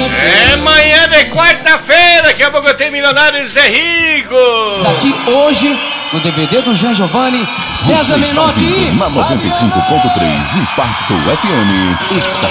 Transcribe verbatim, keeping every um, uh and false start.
É manhã de quarta-feira, que a pouco tem Milionários é Rico. Daqui hoje, no D V D do Jean Giovanni, César Menotti. Na noventa e cinco ponto três Impacto F M, Estação